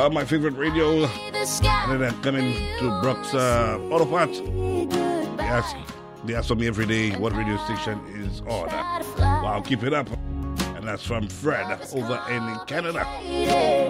my favorite radio. And then I'm coming to Brooks Auto Parts. They ask me every day what radio station is on. Wow, keep it up. And that's from Fred over in Canada.